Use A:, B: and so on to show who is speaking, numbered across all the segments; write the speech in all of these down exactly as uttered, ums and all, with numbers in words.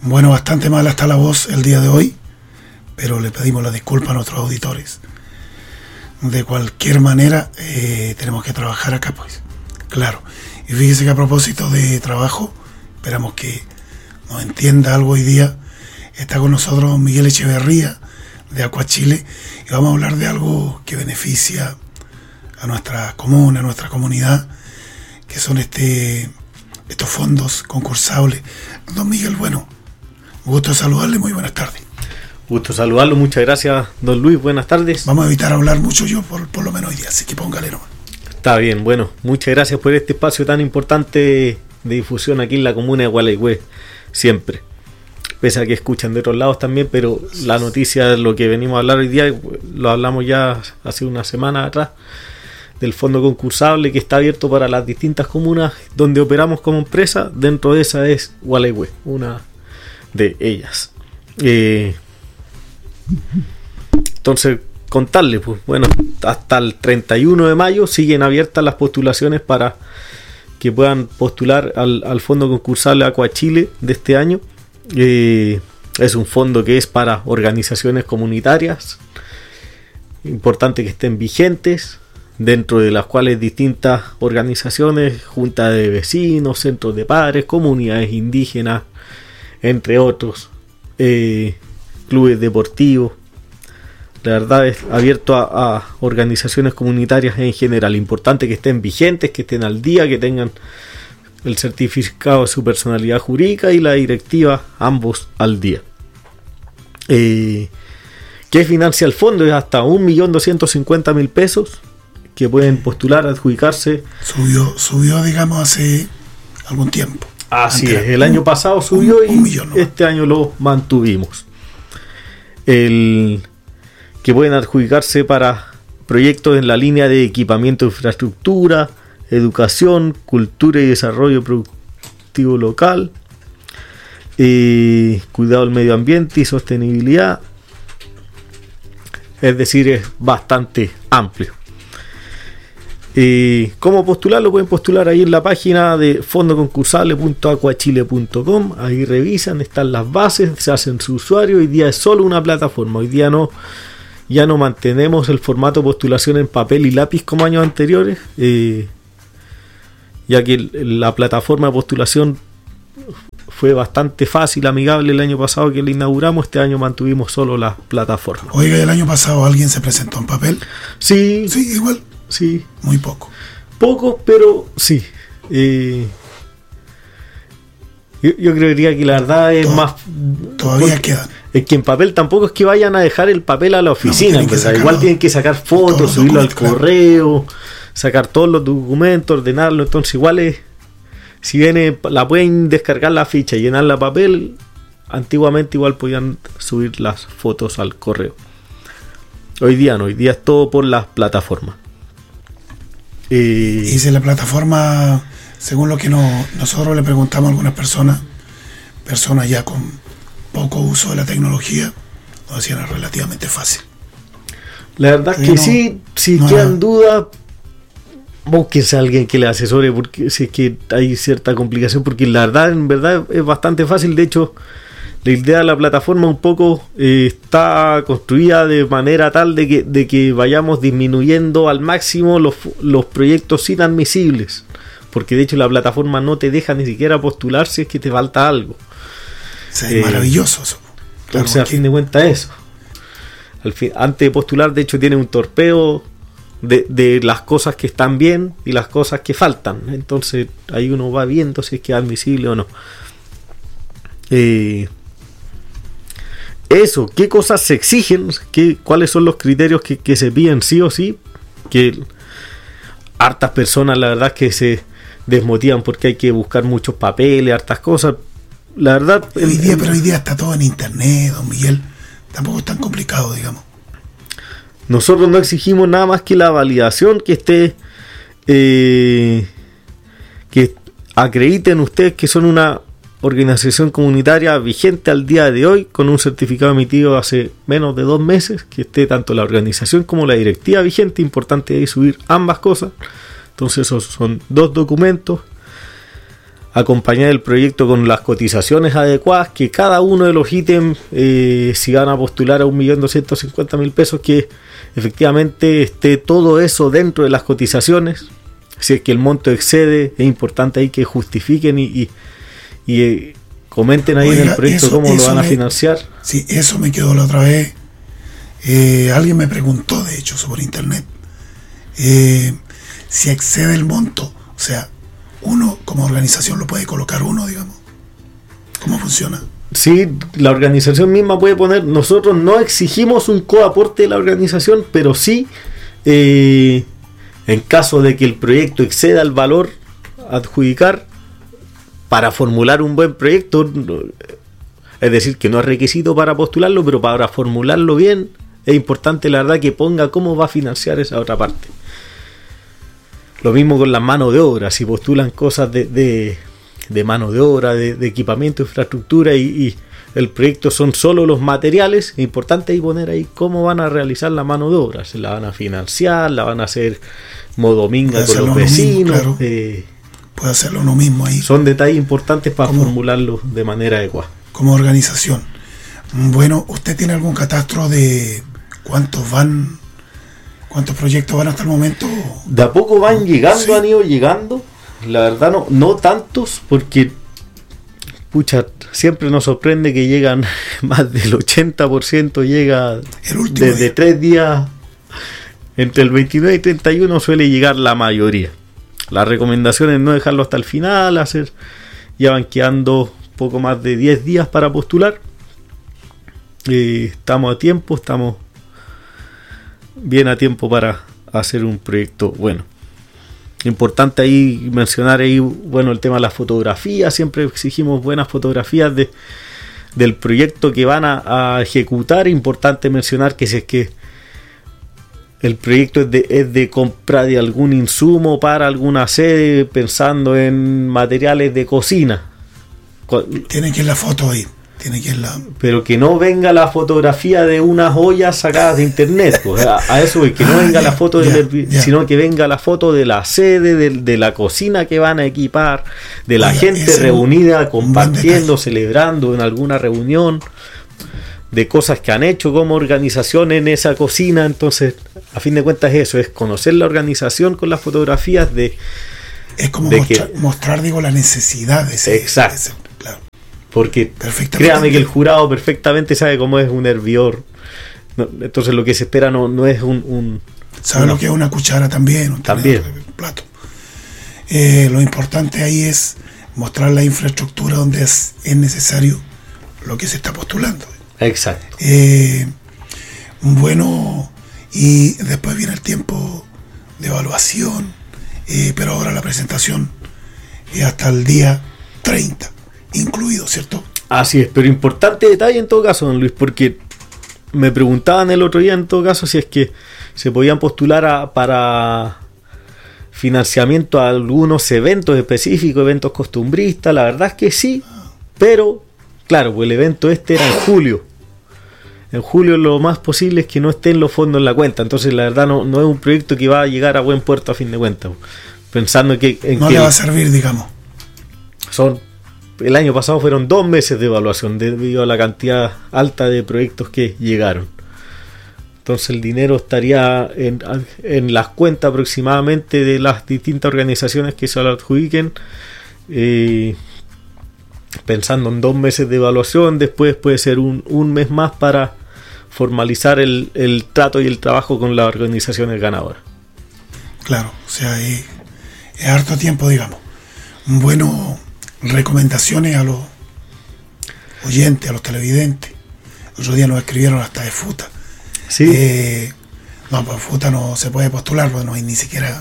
A: Bueno, bastante mala está la voz el día de hoy, pero le pedimos la disculpa a nuestros auditores. De cualquier manera, eh, tenemos que trabajar acá, pues. Claro. Y fíjese que a propósito de trabajo, esperamos que nos entienda algo hoy día. Está con nosotros Miguel Echeverría, de Aquachile, y vamos a hablar de algo que beneficia a nuestra comuna, a nuestra comunidad, que son este estos fondos concursables. Don Miguel, bueno, gusto saludarle, muy buenas tardes.
B: Gusto saludarlo, muchas gracias, don Luis, buenas tardes.
A: Vamos a evitar hablar mucho yo, por, por lo menos hoy día, así que póngale nomás.
B: Está bien, bueno, muchas gracias por este espacio tan importante de difusión aquí en la comuna de Gualeguay, siempre. Pese a que escuchan de otros lados también, pero la noticia de lo que venimos a hablar hoy día, lo hablamos ya hace una semana atrás, del fondo concursable que está abierto para las distintas comunas donde operamos como empresa. Dentro de esa es Gualeguay, una de ellas. Eh, entonces, contarle, pues bueno, hasta el treinta y uno de mayo siguen abiertas las postulaciones para que puedan postular al, al fondo concursable Aquachile de este año. Eh, es un fondo que es para organizaciones comunitarias, importante que estén vigentes, dentro de las cuales distintas organizaciones, juntas de vecinos, centros de padres, comunidades indígenas, entre otros, eh, clubes deportivos. La verdad es abierto a, a organizaciones comunitarias en general. Importante que estén vigentes, que estén al día, que tengan el certificado de su personalidad jurídica y la directiva, ambos al día. Eh, ¿Qué financia el fondo? Es hasta un millón doscientos cincuenta mil pesos que pueden postular, adjudicarse.
A: Subió, subió digamos, hace algún tiempo.
B: Así es, el año pasado subió
A: un, un millón,
B: y este año lo mantuvimos. El que pueden adjudicarse para proyectos en la línea de equipamiento de infraestructura, educación, cultura y desarrollo productivo local, eh, cuidado del medio ambiente y sostenibilidad. Es decir, es bastante amplio. Eh, ¿Cómo postularlo? Pueden postular ahí en la página de fondo concursable punto aquachile punto com. Ahí revisan, están las bases, se hacen su usuario. Hoy día es solo una plataforma. Hoy día no, ya no mantenemos el formato postulación en papel y lápiz como años anteriores, eh, ya que la plataforma de postulación fue bastante fácil, amigable el año pasado que la inauguramos. Este año mantuvimos solo la plataforma.
A: Oiga, ¿el año pasado alguien se presentó en papel?
B: Sí.
A: Sí, igual.
B: Sí.
A: Muy poco.
B: Poco, pero sí. Eh, yo, yo creería que la verdad es
A: Todo,
B: más...
A: Todavía quedan.
B: Es que en papel tampoco es que vayan a dejar el papel a la oficina. No, sacarlo, igual tienen que sacar fotos, subirlo al correo, claro, sacar todos los documentos, ordenarlo. Entonces igual es... Si viene, la pueden descargar la ficha y llenarla a papel. Antiguamente igual podían subir las fotos al correo. Hoy día no, hoy día es todo por las plataformas.
A: Eh, y si la plataforma, según lo que no, nosotros le preguntamos a algunas personas, personas ya con poco uso de la tecnología, lo hacían relativamente fácil.
B: La verdad es que no, sí, si no quedan dudas, búsquense a alguien que le asesore, porque si es que hay cierta complicación, porque la verdad, en verdad es bastante fácil. De hecho, la idea de la plataforma un poco eh, está construida de manera tal de que, de que vayamos disminuyendo al máximo los, los proyectos inadmisibles, porque de hecho la plataforma no te deja ni siquiera postular si es que te falta algo.
A: Sí, es eh, maravilloso eso.
B: Claro, o sea, a fin de cuentas eso. Al fin, antes de postular, de hecho, tiene un torpeo de, de las cosas que están bien y las cosas que faltan. Entonces ahí uno va viendo si es que es admisible o no. Eh, Eso, ¿qué cosas se exigen? ¿Qué, ¿Cuáles son los criterios que, que se piden sí o sí? Que hartas personas, la verdad, que se desmotivan porque hay que buscar muchos papeles, hartas cosas. La verdad...
A: Hoy día, pero hoy día está todo en internet, don Miguel. Tampoco es tan complicado, digamos.
B: Nosotros no exigimos nada más que la validación, que esté... Eh, que acrediten ustedes que son una organización comunitaria vigente al día de hoy, con un certificado emitido hace menos de dos meses, que esté tanto la organización como la directiva vigente. Importante ahí subir ambas cosas. Entonces esos son dos documentos. acompañar el proyecto con las cotizaciones adecuadas, que cada uno de los ítems, eh, si van a postular a un millón doscientos cincuenta mil pesos, que efectivamente esté todo eso dentro de las cotizaciones. Si es que el monto excede, es importante ahí que justifiquen y, y, y eh, comenten ahí Oiga, en el proyecto eso, cómo eso lo van a me, financiar.
A: Sí, eso me quedó la otra vez. Eh, alguien me preguntó, de hecho, sobre internet, eh, si excede el monto, o sea, uno como organización lo puede colocar uno, digamos. ¿Cómo funciona?
B: Sí, la organización misma puede poner, nosotros no exigimos un coaporte de la organización, pero sí, eh, en caso de que el proyecto exceda el valor a adjudicar, para formular un buen proyecto, es decir, que no es requisito para postularlo, pero para formularlo bien, es importante la verdad que ponga cómo va a financiar esa otra parte. Lo mismo con las manos de obra, si postulan cosas de, de, de mano de obra, de, de equipamiento, infraestructura y, y el proyecto son solo los materiales, es importante ahí poner ahí cómo van a realizar la mano de obra, se la van a financiar, la van a hacer modo minga con los vecinos. Mismo, claro. eh,
A: Puede hacerlo uno mismo ahí.
B: Son detalles importantes para como, formularlo de manera adecuada.
A: Como organización. Bueno, ¿usted tiene algún catastro de cuántos van, cuántos proyectos van hasta el momento?
B: De a poco van llegando, sí. Han ido llegando. La verdad no, no tantos, porque pucha, siempre nos sorprende que llegan más del ochenta por ciento llega desde día. tres días. Entre el veintinueve y treinta y uno suele llegar la mayoría. La recomendación es no dejarlo hasta el final, hacer, ya van quedando poco más de diez días para postular. Eh, estamos a tiempo, estamos bien a tiempo para hacer un proyecto bueno. Importante ahí mencionar ahí, bueno, el tema de las fotografías, siempre exigimos buenas fotografías de, del proyecto que van a, a ejecutar. Importante mencionar que si es que el proyecto es de, es de compra de algún insumo para alguna sede, pensando en materiales de cocina.
A: Tiene que ir la foto ahí. Tiene que ir la...
B: Pero que no venga la fotografía de unas ollas sacadas de internet. Pues, a, a eso es que no ah, venga ya, la foto, ya, del, ya. sino que venga la foto de la sede, de, de la cocina que van a equipar, de la Oiga, gente reunida, compartiendo, celebrando en alguna reunión, de cosas que han hecho como organización en esa cocina. Entonces, a fin de cuentas eso, es conocer la organización con las fotografías de...
A: Es como
B: de
A: mostrar,
B: que,
A: mostrar, digo, la necesidad de ese...
B: Exacto. De ese,
A: claro.
B: Porque créame que el jurado perfectamente sabe cómo es un hervidor. No, entonces lo que se espera no, no es un... un
A: sabe una, lo que es una cuchara también, un
B: también.
A: plato. Eh, lo importante ahí es mostrar la infraestructura donde es, es necesario lo que se está postulando.
B: Exacto.
A: Eh, bueno, y después viene el tiempo de evaluación, eh, pero ahora la presentación es hasta el día treinta, incluido, ¿cierto?
B: Así es, pero importante detalle en todo caso, don Luis, porque me preguntaban el otro día en todo caso si es que se podían postular a, para financiamiento a algunos eventos específicos, eventos costumbristas. La verdad es que sí, pero claro, pues el evento este era en julio. En julio lo más posible es que no estén los fondos en la cuenta. Entonces la verdad no, no es un proyecto que va a llegar a buen puerto a fin de cuentas. Pensando que... En
A: no
B: que
A: le va a servir, digamos.
B: Son, el año pasado fueron dos meses de evaluación debido a la cantidad alta de proyectos que llegaron. Entonces el dinero estaría en, en las cuentas aproximadamente de las distintas organizaciones que se lo adjudiquen. Eh, pensando en dos meses de evaluación, después puede ser un, un mes más para formalizar el, el trato y el trabajo con las organizaciones ganadoras.
A: Claro, o sea, es, es harto tiempo, digamos. Bueno, recomendaciones a los oyentes, a los televidentes. El otro día nos escribieron hasta de FUTA.
B: Sí.
A: Eh, no, pues FUTA no se puede postular porque no hay ni siquiera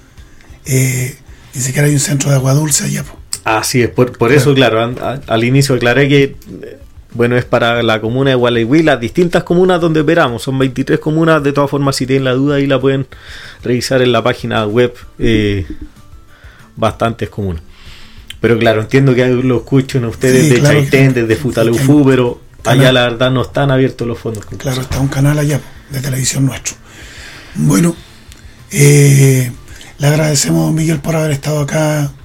A: eh, ni siquiera hay un centro de agua dulce allá, pues.
B: Así es, por, por eso, claro, a, a, al inicio aclaré que, bueno, es para la comuna de Gualeguay, las distintas comunas donde operamos, son veintitrés comunas. De todas formas, si tienen la duda, ahí la pueden revisar en la página web, eh, bastantes comunas. Pero claro, entiendo que lo escuchan ustedes sí, de claro, Chaitén, que, desde Futaleufú, pero allá la verdad no están abiertos los fondos.
A: Claro, está un canal allá de televisión nuestro. Bueno, eh, le agradecemos, Miguel, por haber estado acá